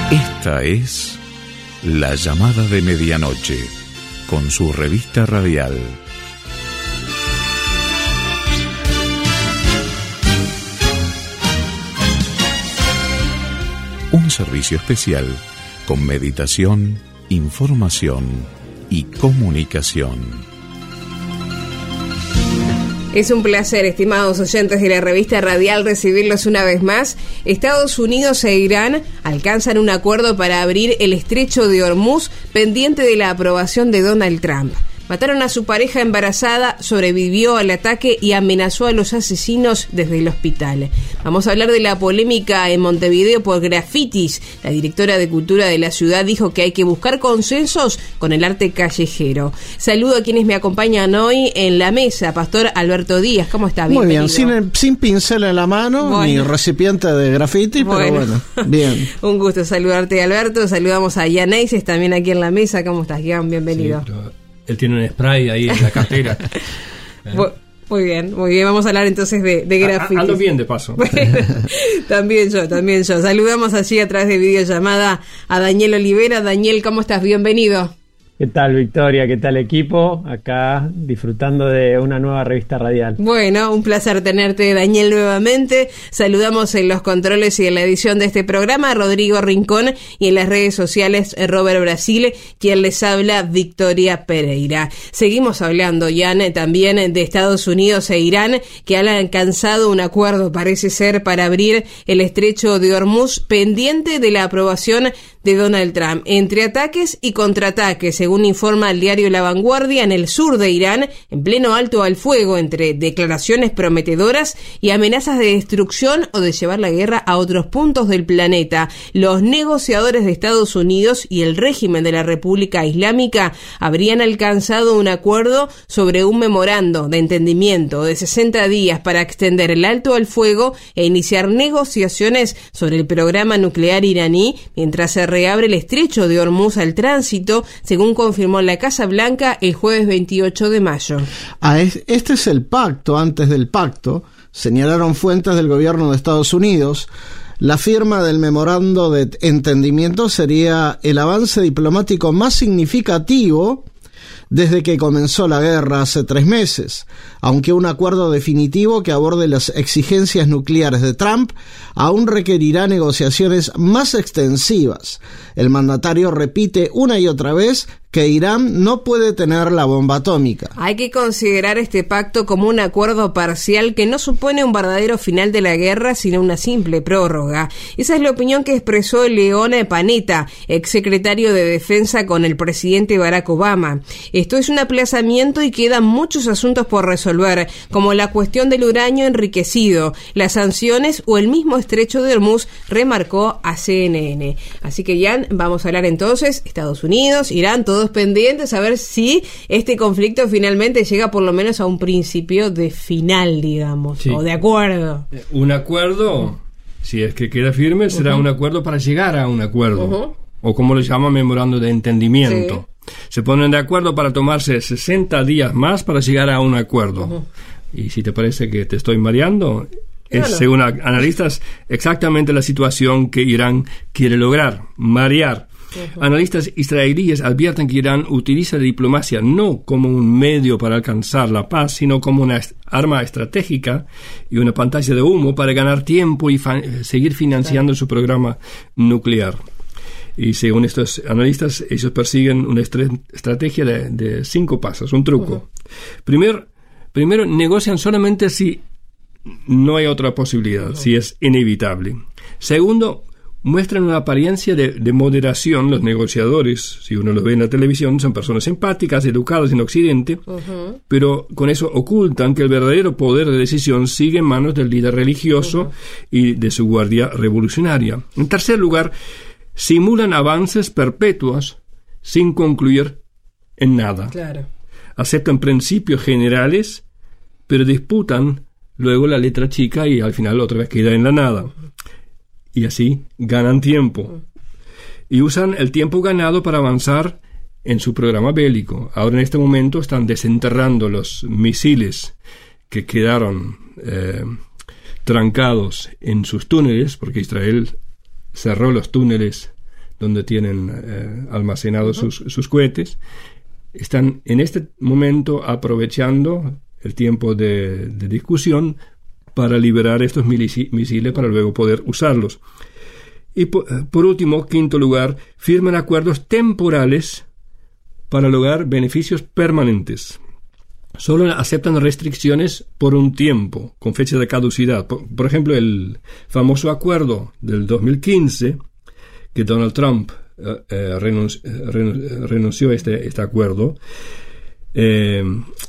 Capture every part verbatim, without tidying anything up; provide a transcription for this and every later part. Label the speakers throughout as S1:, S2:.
S1: Esta es La Llamada de Medianoche, con su revista radial. Un servicio especial con meditación, información y comunicación.
S2: Es un placer, estimados oyentes de la revista radial, recibirlos una vez más. Estados Unidos e Irán alcanzan un acuerdo para abrir el estrecho de Hormuz, pendiente de la aprobación de Donald Trump. Mataron a su pareja embarazada, sobrevivió al ataque y amenazó a los asesinos desde el hospital. Vamos a hablar de la polémica en Montevideo por grafitis. La directora de Cultura de la ciudad dijo que hay que buscar consensos con el arte callejero. Saludo a quienes me acompañan hoy en la mesa. Pastor Alberto Díaz, ¿cómo está?
S3: Muy bien, sin, sin pincel en la mano, bueno, ni recipiente de graffiti, bueno, pero bueno, bien.
S2: Un gusto saludarte, Alberto. Saludamos a Ian Eises, también aquí en la mesa. ¿Cómo estás, Ian? Bienvenido.
S4: Sí, pero él tiene un spray ahí en la cartera. ¿Eh?
S2: Muy bien, muy bien. Vamos a hablar entonces de, de grafitis.
S4: Ando bien, de paso.
S2: Bueno, también yo, también yo. Saludamos allí a través de videollamada a Daniel Olivera. Daniel, ¿cómo estás? Bienvenido.
S5: ¿Qué tal, Victoria? ¿Qué tal, equipo? Acá disfrutando de una nueva revista radial.
S2: Bueno, un placer tenerte, Daniel, nuevamente. Saludamos en los controles y en la edición de este programa a Rodrigo Rincón y en las redes sociales Robert Brasile, quien les habla, Victoria Pereira. Seguimos hablando, Jan, también de Estados Unidos e Irán, que han alcanzado un acuerdo, parece ser, para abrir el estrecho de Hormuz, pendiente de la aprobación de Donald Trump. Entre ataques y contraataques, según informa el diario La Vanguardia, en el sur de Irán, en pleno alto al fuego entre declaraciones prometedoras y amenazas de destrucción o de llevar la guerra a otros puntos del planeta, los negociadores de Estados Unidos y el régimen de la República Islámica habrían alcanzado un acuerdo sobre un memorando de entendimiento de sesenta días para extender el alto al fuego e iniciar negociaciones sobre el programa nuclear iraní mientras se reabre el estrecho de Hormuz al tránsito, según confirmó la Casa Blanca el jueves veintiocho de mayo.
S3: Ah, este es el pacto antes del pacto, señalaron fuentes del gobierno de Estados Unidos. La firma del memorando de entendimiento sería el avance diplomático más significativo desde que comenzó la guerra hace tres meses, aunque un acuerdo definitivo que aborde las exigencias nucleares de Trump aún requerirá negociaciones más extensivas. El mandatario repite una y otra vez que Irán no puede tener la bomba atómica.
S2: Hay que considerar este pacto como un acuerdo parcial que no supone un verdadero final de la guerra, sino una simple prórroga. Esa es la opinión que expresó Leon Panetta, exsecretario de Defensa con el presidente Barack Obama. Esto es un aplazamiento y quedan muchos asuntos por resolver, como la cuestión del uranio enriquecido, las sanciones o el mismo estrecho de Hormuz, remarcó a C N N. Así que ya vamos a hablar entonces, Estados Unidos, Irán, todos pendientes a ver si este conflicto finalmente llega por lo menos a un principio de final, digamos, sí, o de acuerdo.
S4: Un acuerdo, si es que queda firme, será uh-huh. un acuerdo para llegar a un acuerdo, uh-huh. o como lo llaman, memorando de entendimiento. Sí. Se ponen de acuerdo para tomarse sesenta días más para llegar a un acuerdo. Uh-huh. Y si te parece que te estoy mareando, es, claro, según analistas, exactamente la situación que Irán quiere lograr, marear. Uh-huh. Analistas israelíes advierten que Irán utiliza la diplomacia no como un medio para alcanzar la paz, sino como una est- arma estratégica y una pantalla de humo para ganar tiempo y fa- seguir financiando, claro, su programa nuclear. Y según estos analistas, ellos persiguen una estre- estrategia de, de cinco pasos, un truco. Uh-huh. Primero, primero, negocian solamente si no hay otra posibilidad, uh-huh. si es inevitable. Segundo, muestran una apariencia de, de moderación. Los negociadores, si uno lo ve en la televisión, son personas simpáticas, educadas en Occidente, uh-huh. pero con eso ocultan que el verdadero poder de decisión sigue en manos del líder religioso uh-huh. y de su guardia revolucionaria. En tercer lugar, simulan avances perpetuos sin concluir en nada.
S2: Claro.
S4: Aceptan principios generales, pero disputan luego la letra chica y al final otra vez queda en la nada. Uh-huh. Y así ganan tiempo. Y usan el tiempo ganado para avanzar en su programa bélico. Ahora en este momento están desenterrando los misiles que quedaron eh, trancados en sus túneles, porque Israel cerró los túneles donde tienen eh, almacenados uh-huh. sus, sus cohetes, están en este momento aprovechando el tiempo de, de discusión para liberar estos misiles para luego poder usarlos. Y por, por último, quinto lugar, firman acuerdos temporales para lograr beneficios permanentes. Solo aceptan restricciones por un tiempo, con fecha de caducidad. Por, por ejemplo, el famoso acuerdo del dos mil quince, que Donald Trump eh, eh, renunci- renun- renunció a este, este acuerdo, eh,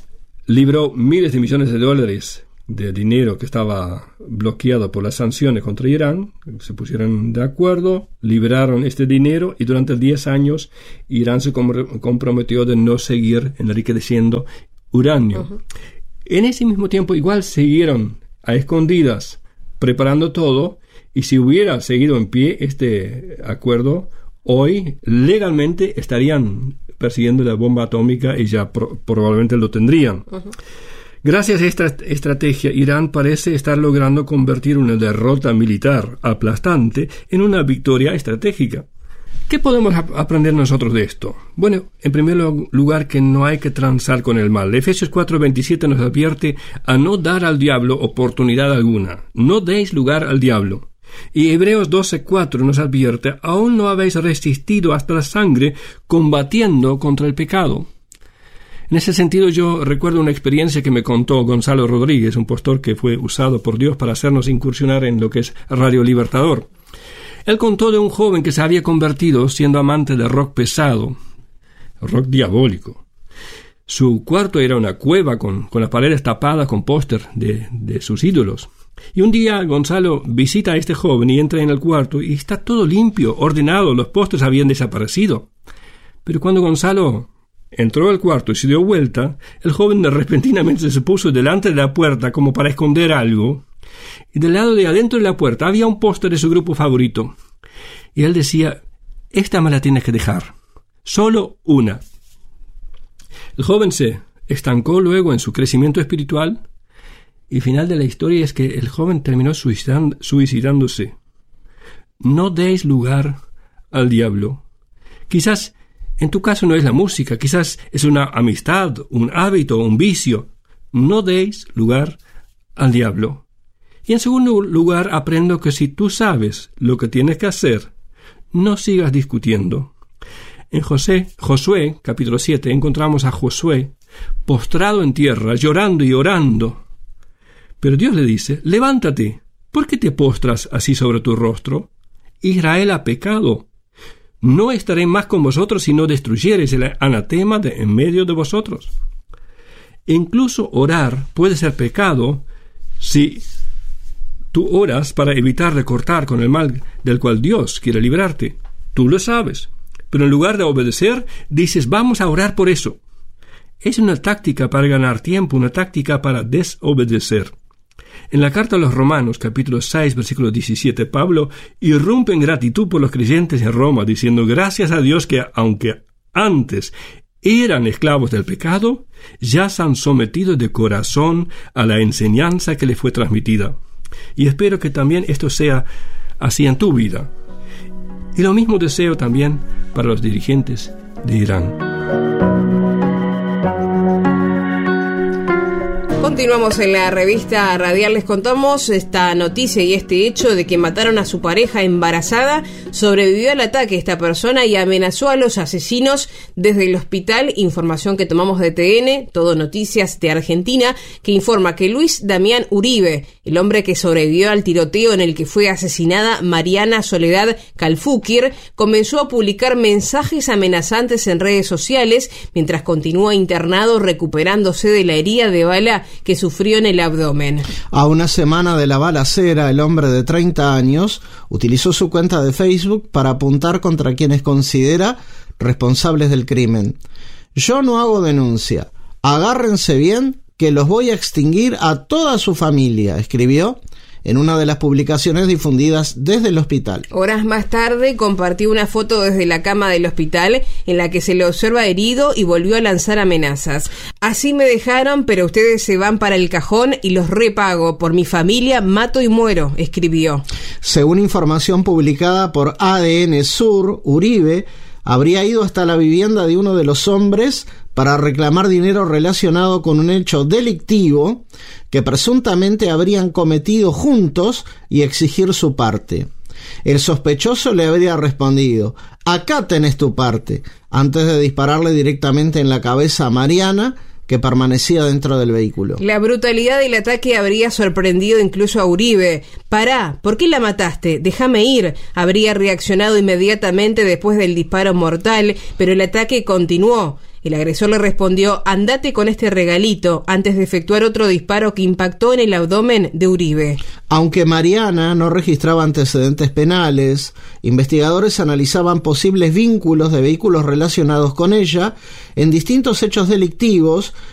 S4: libró miles de millones de dólares de dinero que estaba bloqueado por las sanciones contra Irán. Se pusieron de acuerdo, liberaron este dinero y durante diez años Irán se com- comprometió de no seguir enriqueciendo uranio. Uh-huh. En ese mismo tiempo igual siguieron a escondidas preparando todo, y si hubiera seguido en pie este acuerdo, hoy legalmente estarían persiguiendo la bomba atómica y ya pro- probablemente lo tendrían. Uh-huh. Gracias a esta estrategia, Irán parece estar logrando convertir una derrota militar aplastante en una victoria estratégica. ¿Qué podemos ap- aprender nosotros de esto? Bueno, en primer lugar, que no hay que transar con el mal. Efesios cuatro veintisiete nos advierte a no dar al diablo oportunidad alguna. No deis lugar al diablo. Y Hebreos doce cuatro nos advierte, aún no habéis resistido hasta la sangre combatiendo contra el pecado. En ese sentido, yo recuerdo una experiencia que me contó Gonzalo Rodríguez, un pastor que fue usado por Dios para hacernos incursionar en lo que es Radio Libertador. Él contó de un joven que se había convertido siendo amante de rock pesado, rock diabólico. Su cuarto era una cueva con, con las paredes tapadas con póster de, de sus ídolos. Y un día Gonzalo visita a este joven y entra en el cuarto y está todo limpio, ordenado, los pósters habían desaparecido. Pero cuando Gonzalo entró al cuarto y se dio vuelta, el joven repentinamente se puso delante de la puerta como para esconder algo. Y del lado de adentro de la puerta había un póster de su grupo favorito. Y él decía, esta me la tienes que dejar. Solo una. El joven se estancó luego en su crecimiento espiritual. Y el final de la historia es que el joven terminó suicidand- suicidándose. No deis lugar al diablo. Quizás en tu caso no es la música, quizás es una amistad, un hábito, un vicio. No deis lugar al diablo. Y en segundo lugar, aprendo que si tú sabes lo que tienes que hacer, no sigas discutiendo. En José, Josué, capítulo siete, encontramos a Josué postrado en tierra, llorando y orando. Pero Dios le dice, levántate, ¿por qué te postras así sobre tu rostro? Israel ha pecado. No estaré más con vosotros si no destruyereis el anatema de en medio de vosotros. E incluso orar puede ser pecado si tú oras para evitar recortar con el mal del cual Dios quiere librarte. Tú lo sabes. Pero en lugar de obedecer, dices, vamos a orar por eso. Es una táctica para ganar tiempo, una táctica para desobedecer. En la carta a los Romanos, capítulo seis, versículo diecisiete, Pablo irrumpe en gratitud por los creyentes en Roma, diciendo, gracias a Dios que, aunque antes eran esclavos del pecado, ya se han sometido de corazón a la enseñanza que les fue transmitida. Y espero que también esto sea así en tu vida. Y lo mismo deseo también para los dirigentes de Irán.
S2: Continuamos en la revista Radial. Les contamos esta noticia y este hecho de que mataron a su pareja embarazada. Sobrevivió al ataque esta persona y amenazó a los asesinos desde el hospital. Información que tomamos de T N, Todo Noticias de Argentina, que informa que Luis Damián Uribe, el hombre que sobrevivió al tiroteo en el que fue asesinada Mariana Soledad Calfúquir, comenzó a publicar mensajes amenazantes en redes sociales mientras continúa internado recuperándose de la herida de bala que sufrió en el abdomen.
S3: A una semana de la balacera, el hombre de treinta años utilizó su cuenta de Facebook para apuntar contra quienes considera responsables del crimen. Yo no hago denuncia. Agárrense bien que los voy a extinguir a toda su familia, escribió en una de las publicaciones difundidas desde el hospital.
S2: Horas más tarde compartió una foto desde la cama del hospital en la que se le observa herido y volvió a lanzar amenazas. Así me dejaron, pero ustedes se van para el cajón y los repago. Por mi familia mato y muero, escribió.
S3: Según información publicada por A D N Sur, Uribe habría ido hasta la vivienda de uno de los hombres para reclamar dinero relacionado con un hecho delictivo que presuntamente habrían cometido juntos y exigir su parte. El sospechoso le habría respondido: acá tenés tu parte, antes de dispararle directamente en la cabeza a Mariana, que permanecía dentro del vehículo.
S2: La brutalidad del ataque habría sorprendido incluso a Uribe. Pará, ¿por qué la mataste? Déjame ir. Habría reaccionado inmediatamente después del disparo mortal, pero el ataque continuó. El agresor le respondió: andate con este regalito, antes de efectuar otro disparo que impactó en el abdomen de Uribe.
S3: Aunque Mariana no registraba antecedentes penales, investigadores analizaban posibles vínculos de vehículos relacionados con ella en distintos hechos delictivos